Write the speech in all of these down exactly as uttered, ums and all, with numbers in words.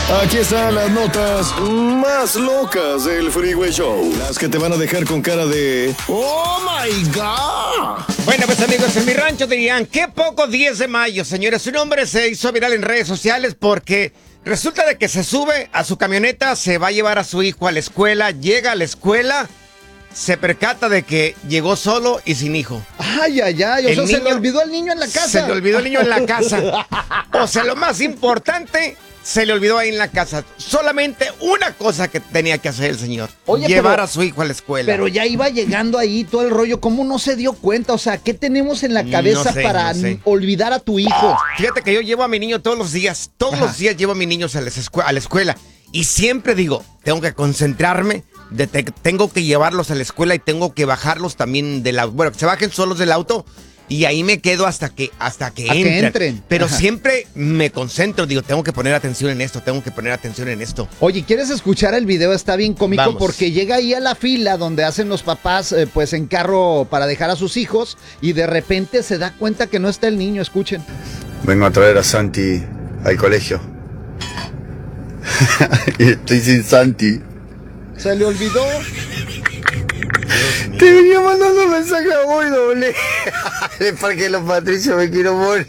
Aquí están las notas más locas del Freeway Show. Las que te van a dejar con cara de ¡Oh, my God! Bueno, pues amigos, en mi rancho dirían, qué poco diez de mayo, señores. Un hombre se hizo viral en redes sociales porque resulta de que se sube a su camioneta, se va a llevar a su hijo a la escuela, llega a la escuela, se percata de que llegó solo y sin hijo. Ay, ay, ay, o El sea, niño- se le olvidó al niño en la casa. Se le olvidó el niño en la casa. O sea, lo más importante, se le olvidó ahí en la casa. Solamente una cosa que tenía que hacer el señor. Oye, llevar pero- a su hijo a la escuela. Pero ya iba llegando ahí todo el rollo, ¿cómo no se dio cuenta? O sea, ¿qué tenemos en la cabeza No sé, para no sé. olvidar a tu hijo? Fíjate que yo llevo a mi niño todos los días. Todos Ajá. los días llevo a mis niños a la, escue- a la escuela. Y siempre digo, tengo que concentrarme. De te- tengo que llevarlos a la escuela y tengo que bajarlos también del auto. Bueno, que se bajen solos del auto. Y ahí me quedo hasta que, hasta que, A que entren. entren. Pero Ajá. siempre me concentro. Digo, tengo que poner atención en esto. Tengo que poner atención en esto. Oye, ¿quieres escuchar el video? Está bien cómico. Vamos. Porque llega ahí a la fila donde hacen los papás eh, pues en carro para dejar a sus hijos y de repente se da cuenta que no está el niño, escuchen. Vengo a traer a Santi al colegio. Y estoy sin Santi. Se le olvidó. Te venía mandando mensaje a vos, doble. El parque de los Patricios, me quiero morir.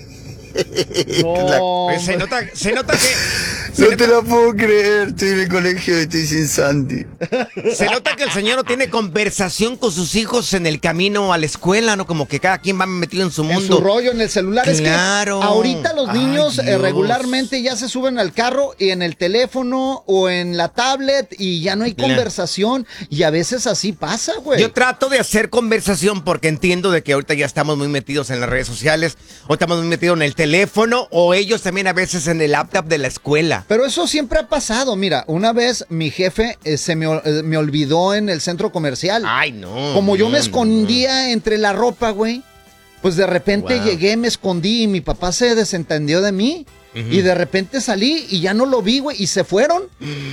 No, Pues se nota, se nota que... Se No nota, te lo puedo creer, estoy en el colegio y estoy sin Santi. se nota que el señor no tiene conversación con sus hijos en el camino a la escuela, ¿no? Como que cada quien va metido en su en mundo. su rollo, en el celular. Claro. Es que ahorita los Ay, niños eh, Dios. regularmente ya se suben al carro y en el teléfono o en la tablet y ya no hay Claro. conversación y a veces así pasa, güey. Yo trato de hacer conversación porque entiendo de que ahorita ya estamos muy metidos en las redes sociales, o estamos muy metidos en el teléfono, o ellos también a veces en el laptop de la escuela. Pero eso siempre ha pasado. Mira, una vez mi jefe eh, se me, ol- eh, me olvidó en el centro comercial. Ay, no. Como yo no, me escondía entre la ropa, güey, pues de repente Wow. llegué, me escondí y mi papá se desentendió de mí. Ujú. Y de repente salí y ya no lo vi, güey, y se fueron.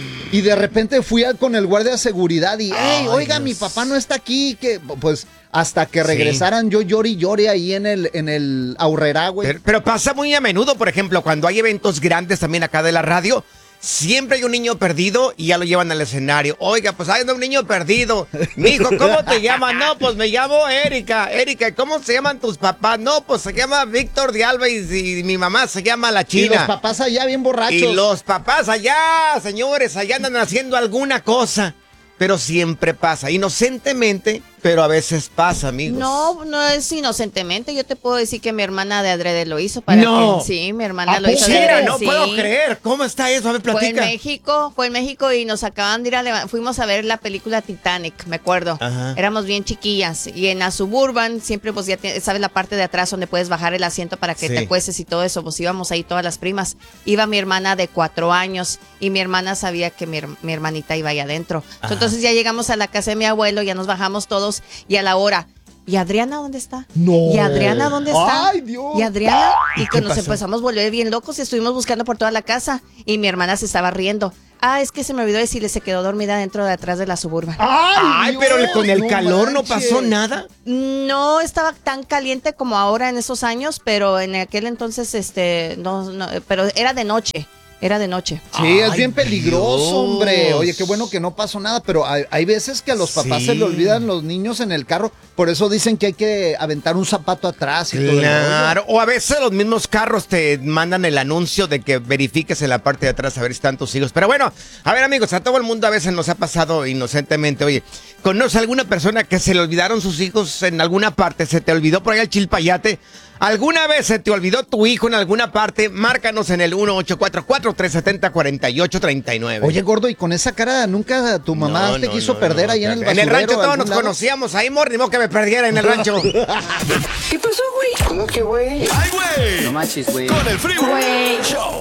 Y de repente fui al- con el guardia de seguridad y, hey, Ay, oiga, Dios. mi papá no está aquí. Que, pues hasta que Sí. regresaran yo lloré y lloré ahí en el, en el Aurrerá, güey. Pero, pero pasa muy a menudo, por ejemplo, cuando hay eventos grandes también acá de la radio, siempre hay un niño perdido y ya lo llevan al escenario. Oiga, pues hay un niño perdido. Mijo, ¿cómo te llamas? No, pues me llamo Erika. Erika, ¿cómo se llaman tus papás? No, pues se llama Víctor de Alba y, y mi mamá se llama La Y China. los papás allá bien borrachos. Y los papás allá, señores, allá andan haciendo alguna cosa. Pero siempre pasa, inocentemente, pero a veces pasa, amigos. No, no es inocentemente. Yo te puedo decir que mi hermana de adrede lo hizo para No. que... Sí, mi hermana ¿A lo hizo poco? de Mira, adrede, no sí. puedo creer. ¿Cómo está eso? A ver, Fue en platica. México, fue en México y nos acaban de ir a leva- fuimos a ver la película Titanic, me acuerdo. Ajá. Éramos bien chiquillas y en la Suburban siempre pues ya te- sabes la parte de atrás donde puedes bajar el asiento para que Sí. te acuestes y todo eso, pues íbamos ahí todas las primas. Iba mi hermana de cuatro años y mi hermana sabía que mi, her- mi hermanita iba ahí adentro. Ajá. Entonces ya llegamos a la casa de mi abuelo, ya nos bajamos todos y a la hora. ¿Y Adriana dónde está? No. ¿Y Adriana dónde está? Ay, Dios. ¿Y Adriana? Y ¿Y que qué nos pasó? empezamos a volver bien locos y estuvimos buscando por toda la casa. Y mi hermana se estaba riendo. Ah, es que se me olvidó decirle, se quedó dormida dentro de atrás de la Suburban. Ay, Dios, pero con el no calor no manches. pasó nada. No estaba tan caliente como ahora en esos años, pero en aquel entonces, este, no, no, pero era de noche. Era de noche. Sí, es Ay, bien peligroso, Dios. hombre. Oye, qué bueno que no pasó nada, pero hay, hay veces que a los papás Sí. se le olvidan los niños en el carro. Por eso dicen que hay que aventar un zapato atrás y todo el rollo. Claro, o a veces los mismos carros te mandan el anuncio de que verifiques en la parte de atrás a ver si están tus hijos. Pero bueno, a ver amigos, a todo el mundo a veces nos ha pasado inocentemente. Oye, ¿conoce alguna persona que se le olvidaron sus hijos en alguna parte? ¿Se te olvidó por ahí el chilpayate? ¿Alguna vez se te olvidó tu hijo en alguna parte? Márcanos en el uno ocho cuatro cuatro, tres siete cero, cuatro ocho tres nueve. Oye, gordo, y con esa cara nunca tu mamá No, te no, quiso no, perder no, ahí en el En basurero. el rancho todos algún nos lado? conocíamos. Ahí, mor, ni modo que me perdiera en el rancho. ¿Qué pasó, güey? ¿Cómo que, güey? ¡Ay, güey! No manches, güey. Con el Freeway Show.